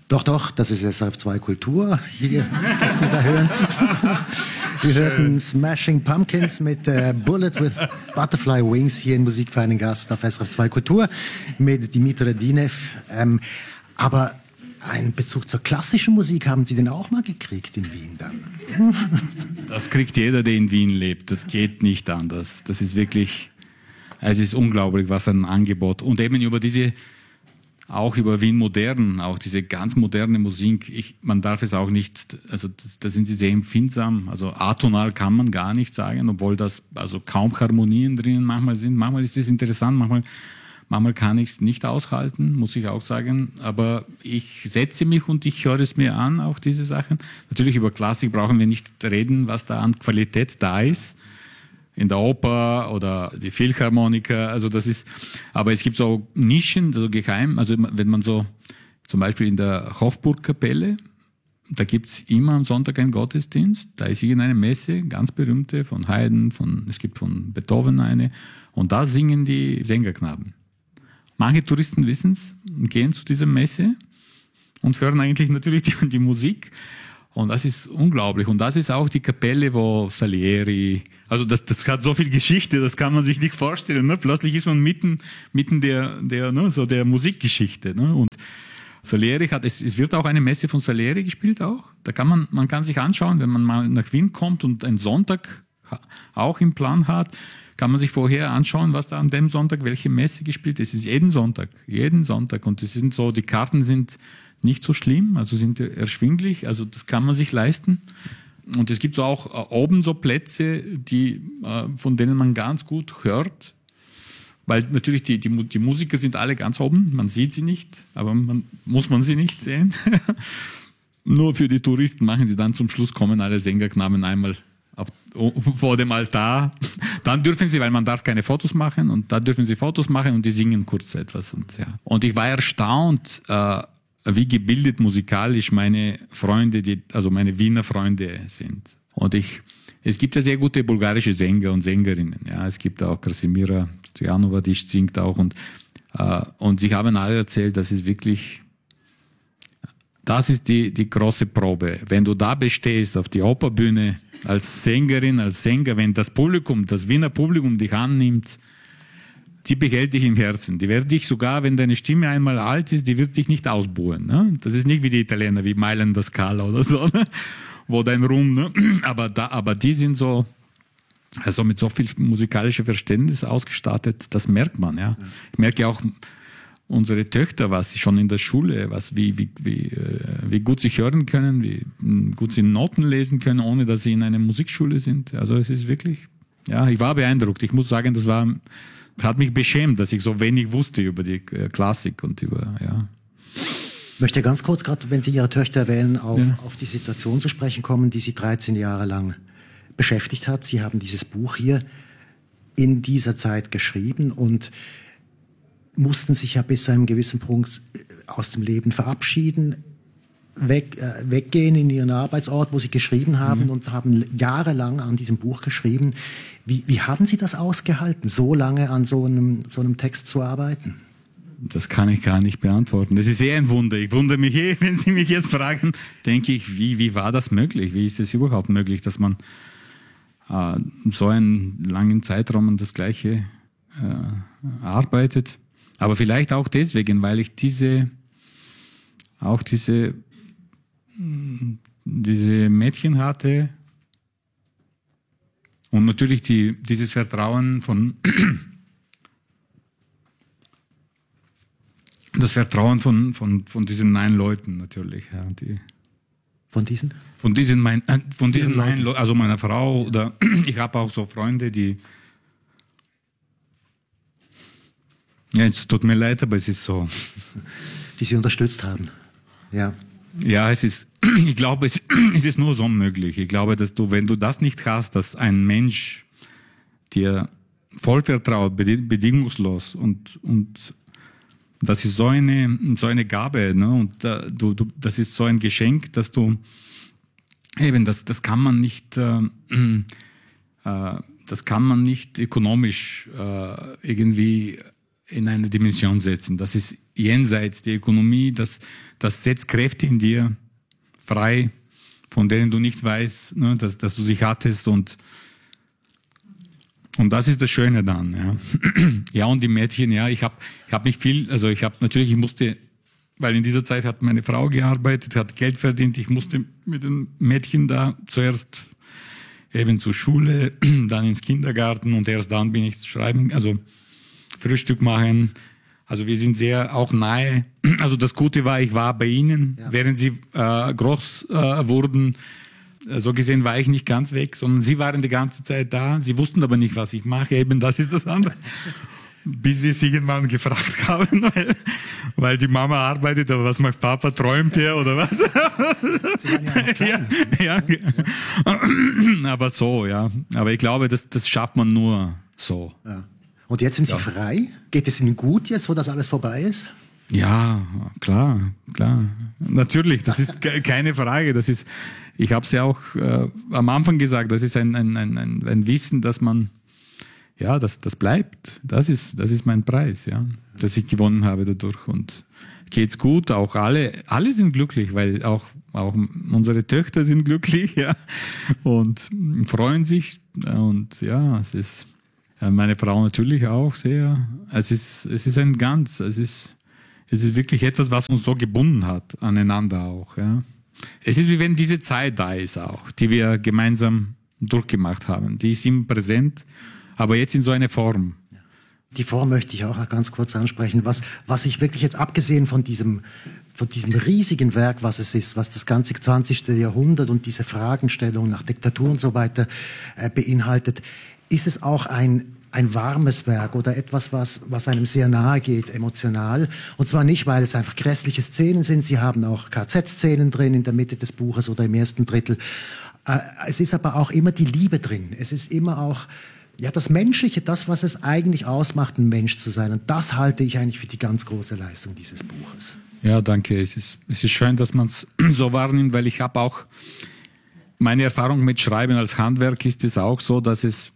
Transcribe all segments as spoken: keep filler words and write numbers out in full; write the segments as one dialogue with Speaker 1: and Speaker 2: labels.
Speaker 1: Doch, doch, das ist S R F zwei Kultur, hier, das Sie da hören. Wir hörten Smashing Pumpkins mit äh, Bullet with Butterfly Wings hier in Musik für einen Gast auf S R F zwei Kultur mit Dimitra Dinev. Ähm, aber einen Bezug zur klassischen Musik haben Sie denn auch mal gekriegt in Wien dann?
Speaker 2: Das kriegt jeder, der in Wien lebt. Das geht nicht anders. Das ist wirklich, es ist unglaublich, was ein Angebot. Und eben über diese, auch über Wien modern, auch diese ganz moderne Musik. Ich, man darf es auch nicht, also das, da sind sie sehr empfindsam. Also atonal kann man gar nicht sagen, obwohl das also kaum Harmonien drinnen manchmal sind. Manchmal ist es interessant, manchmal Manchmal kann ich es nicht aushalten, muss ich auch sagen, aber ich setze mich und ich höre es mir an, auch diese Sachen. Natürlich über Klassik brauchen wir nicht reden, was da an Qualität da ist, in der Oper oder die Philharmoniker, also das ist, aber es gibt so Nischen, so geheim, also wenn man so, zum Beispiel in der Hofburgkapelle, da gibt's immer am Sonntag einen Gottesdienst, da ist irgendeine Messe, ganz berühmte, von Haydn, von, es gibt von Beethoven eine, und da singen die Sängerknaben. Manche Touristen wissen es, gehen zu dieser Messe und hören eigentlich natürlich die, die Musik. Und das ist unglaublich. Und das ist auch die Kapelle, wo Salieri, also das, das hat so viel Geschichte, das kann man sich nicht vorstellen. Ne? Plötzlich ist man mitten, mitten der, der, ne, so der Musikgeschichte. Ne? Und Salieri hat, es, es wird auch eine Messe von Salieri gespielt auch. Da kann man, man kann sich anschauen, wenn man mal nach Wien kommt und einen Sonntag auch im Plan hat, kann man sich vorher anschauen, was da an dem Sonntag, welche Messe gespielt ist. Es ist jeden Sonntag, jeden Sonntag. Und das sind so, die Karten sind nicht so schlimm, also sind erschwinglich, also das kann man sich leisten. Und es gibt so auch oben so Plätze, die, von denen man ganz gut hört, weil natürlich die, die, die Musiker sind alle ganz oben, man sieht sie nicht, aber man, muss man sie nicht sehen. Nur für die Touristen machen sie dann zum Schluss, kommen alle Sängerknaben einmal Auf, vor dem Altar. Dann dürfen sie, weil man darf keine Fotos machen, und da dürfen sie Fotos machen und die singen kurz etwas. Und, ja. und ich war erstaunt, äh, wie gebildet musikalisch meine Freunde, die, also meine Wiener Freunde sind. Und ich, es gibt ja sehr gute bulgarische Sänger und Sängerinnen. Ja, es gibt auch Krasimira Stojanova, die singt auch. Und, äh, und sie haben alle erzählt, das ist wirklich, das ist die, die große Probe. Wenn du da bestehst auf die Operbühne, als Sängerin, als Sänger, wenn das Publikum, das Wiener Publikum dich annimmt, die behält dich im Herzen. Die wird dich sogar, wenn deine Stimme einmal alt ist, die wird dich nicht ausbuhen. Ne? Das ist nicht wie die Italiener, wie Mailand Scala oder so, ne? Wo dein Ruhm, ne? aber, da, aber die sind so, also mit so viel musikalischem Verständnis ausgestattet, das merkt man. Ja. Ich merke ja auch, unsere Töchter, was sie schon in der Schule, was wie wie wie wie gut sie hören können, wie gut sie Noten lesen können, ohne dass sie in einer Musikschule sind. Also es ist wirklich, ja, ich war beeindruckt. Ich muss sagen, das war, hat mich beschämt, dass ich so wenig wusste über die Klassik und über, ja.
Speaker 1: Ich möchte ganz kurz, gerade wenn Sie Ihre Töchter erwähnen, auf,
Speaker 2: ja.
Speaker 1: auf die Situation zu sprechen kommen, die Sie dreizehn Jahre lang beschäftigt hat. Sie haben dieses Buch hier in dieser Zeit geschrieben und mussten sich ja bis zu einem gewissen Punkt aus dem Leben verabschieden, weg, äh, weggehen in ihren Arbeitsort, wo sie geschrieben haben, mhm. und haben jahrelang an diesem Buch geschrieben. Wie, wie haben Sie das ausgehalten, so lange an so einem, so einem Text zu arbeiten?
Speaker 2: Das kann ich gar nicht beantworten. Das ist eher ein Wunder. Ich wundere mich eh, wenn Sie mich jetzt fragen, denke ich, wie, wie war das möglich? Wie ist es überhaupt möglich, dass man äh, so einen langen Zeitraum an das Gleiche äh, arbeitet? Aber vielleicht auch deswegen, weil ich diese, auch diese, diese Mädchen hatte und natürlich die, dieses Vertrauen von, das Vertrauen von, von, von diesen neun Leuten natürlich. Ja, die,
Speaker 1: von diesen?
Speaker 2: Von diesen, mein, äh, von diesen neun Leuten, also meiner Frau, oder ich habe auch so Freunde, die, ja, es tut mir leid, aber es ist so.
Speaker 1: Die Sie unterstützt haben, ja.
Speaker 2: Ja, es ist, ich glaube, es, es ist nur so möglich. Ich glaube, dass du, wenn du das nicht hast, dass ein Mensch dir voll vertraut, bedingungslos, und, und das ist so eine, so eine Gabe, ne? Und uh, du, du, das ist so ein Geschenk, dass du eben, das, das kann man nicht, äh, äh, das kann man nicht ökonomisch äh, irgendwie in eine Dimension setzen. Das ist jenseits der Ökonomie, das, das setzt Kräfte in dir frei, von denen du nicht weißt, ne, dass, dass du sie hattest und Und das ist das Schöne dann, ja. Ja, und die Mädchen, ja, ich habe ich hab nicht viel, also ich habe natürlich, ich musste, weil in dieser Zeit hat meine Frau gearbeitet, hat Geld verdient, ich musste mit den Mädchen da zuerst eben zur Schule, dann ins Kindergarten und erst dann bin ich schreiben, also Frühstück machen. Also wir sind sehr auch nahe. Also das Gute war, ich war bei ihnen, ja. während sie äh, groß äh, wurden. So gesehen war ich nicht ganz weg, sondern sie waren die ganze Zeit da. Sie wussten aber nicht, was ich mache. Eben, das ist das andere. Bis sie sich irgendwann gefragt haben, weil, weil die Mama arbeitet, aber was macht Papa? Träumt er oder was? Sie waren ja noch klein. Ja, ja. Aber so, ja. Aber ich glaube, das, das schafft man nur so.
Speaker 1: Ja. Und jetzt sind Sie ja. frei? Geht es Ihnen gut jetzt, wo das alles vorbei ist?
Speaker 2: Ja, klar, klar. Natürlich, das ist keine Frage. Das ist, ich habe es ja auch äh, am Anfang gesagt, das ist ein, ein, ein, ein Wissen, dass man, ja, das, das bleibt. Das ist, das ist mein Preis, ja, dass ich gewonnen habe dadurch. Und geht's gut, auch alle, alle sind glücklich, weil auch, auch unsere Töchter sind glücklich, ja, und freuen sich. Und ja, es ist, meine Frau natürlich auch sehr. Es ist, es ist ein Ganz, es ist, Es ist wirklich etwas, was uns so gebunden hat, aneinander auch. Ja. Es ist wie wenn diese Zeit da ist auch, die wir gemeinsam durchgemacht haben. Die ist immer präsent, aber jetzt in so einer Form.
Speaker 1: Die Form möchte ich auch noch ganz kurz ansprechen. Was, was ich wirklich jetzt abgesehen von diesem, von diesem riesigen Werk, was es ist, was das ganze zwanzigste Jahrhundert und diese Fragestellung nach Diktatur und so weiter äh, beinhaltet, ist es auch ein ein warmes Werk oder etwas, was, was einem sehr nahe geht, emotional. Und zwar nicht, weil es einfach grässliche Szenen sind. Sie haben auch K Z-Szenen drin in der Mitte des Buches oder im ersten Drittel. Äh, es ist aber auch immer die Liebe drin. Es ist immer auch, ja, das Menschliche, das, was es eigentlich ausmacht, ein Mensch zu sein. Und das halte ich eigentlich für die ganz große Leistung dieses Buches.
Speaker 2: Ja, danke. Es ist, es ist schön, dass man es so wahrnimmt, weil ich habe auch, meine Erfahrung mit Schreiben als Handwerk ist es auch so, dass es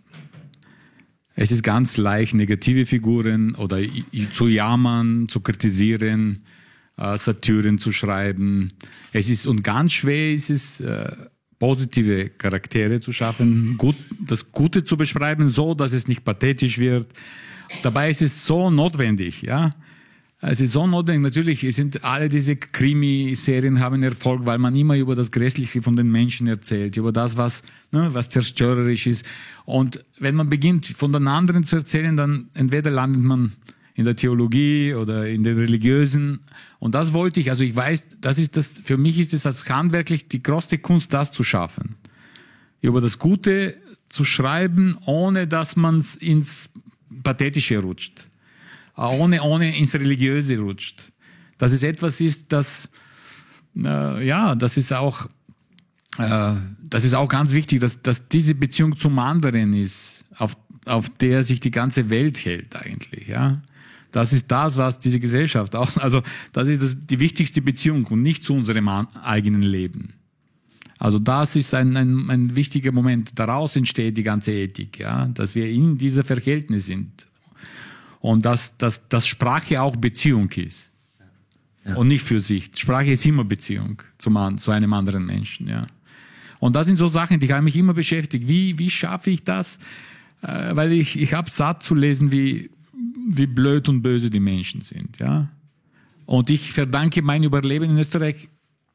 Speaker 2: Es ist ganz leicht, negative Figuren oder zu jammern, zu kritisieren, äh, Satiren zu schreiben. Es ist, und ganz schwer ist es, äh, positive Charaktere zu schaffen, gut, das Gute zu beschreiben, so, dass es nicht pathetisch wird. Dabei ist es so notwendig, ja. Es ist so notwendig. Natürlich sind alle diese Krimiserien haben Erfolg, weil man immer über das Grässliche von den Menschen erzählt, über das, was, ne, was zerstörerisch ist. Und wenn man beginnt, von den anderen zu erzählen, dann entweder landet man in der Theologie oder in den Religiösen. Und das wollte ich. Also ich weiß, das ist das, für mich ist es als handwerklich die größte Kunst, das zu schaffen. Über das Gute zu schreiben, ohne dass man es ins Pathetische rutscht. Ohne, ohne ins Religiöse rutscht. Dass es etwas ist, das, äh, ja, das ist auch, äh, das ist auch ganz wichtig, dass, dass diese Beziehung zum anderen ist, auf, auf der sich die ganze Welt hält eigentlich, ja. Das ist das, was diese Gesellschaft auch, also, das ist das, die wichtigste Beziehung und nicht zu unserem eigenen Leben. Also, das ist ein, ein, ein wichtiger Moment. Daraus entsteht die ganze Ethik, ja, dass wir in dieser Verhältnis sind. Und dass, dass, dass Sprache auch Beziehung ist. Ja. Und nicht für sich. Sprache ist immer Beziehung zum, zu einem anderen Menschen. Ja. Und das sind so Sachen, die haben mich immer beschäftigt. Wie, wie schaffe ich das? Äh, weil ich, ich habe satt zu lesen, wie, wie blöd und böse die Menschen sind. Ja. Und ich verdanke mein Überleben in Österreich,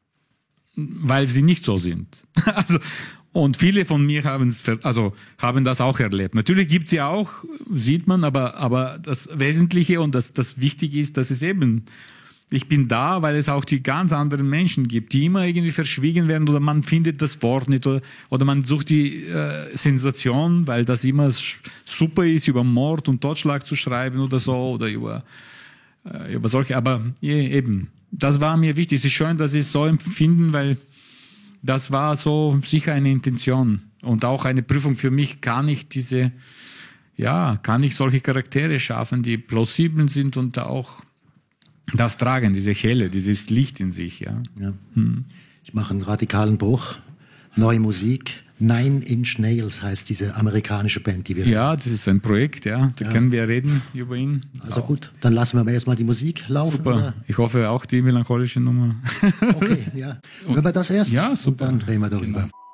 Speaker 2: weil sie nicht so sind. Also, und viele von mir haben es, also haben das auch erlebt. Natürlich gibt es ja auch, sieht man, aber, aber das Wesentliche und das, das Wichtige ist, dass es eben, ich bin da, weil es auch die ganz anderen Menschen gibt, die immer irgendwie verschwiegen werden oder man findet das Wort nicht oder, oder man sucht die äh, Sensation, weil das immer super ist, über Mord und Totschlag zu schreiben oder so oder über, äh, über solche. Aber ja, eben, das war mir wichtig. Es ist schön, dass Sie es so empfinden, weil das war so sicher eine Intention und auch eine Prüfung für mich. Kann ich diese, ja, kann ich solche Charaktere schaffen, die plausibel sind und auch das tragen, diese Helle, dieses Licht in sich, ja.
Speaker 1: ja. Hm. Ich mache einen radikalen Bruch, neue Musik, Nine Inch Nails heißt diese amerikanische Band, die wir...
Speaker 2: Ja, das ist ein Projekt, ja. Da ja. können wir reden über ihn.
Speaker 1: Also auch. Gut, dann lassen wir aber erstmal die Musik laufen.
Speaker 2: Super,
Speaker 1: oder?
Speaker 2: Ich hoffe auch die melancholische Nummer.
Speaker 1: Okay, ja. Hören wir das erst?
Speaker 2: Ja, super.
Speaker 1: Und dann reden wir darüber. Genau.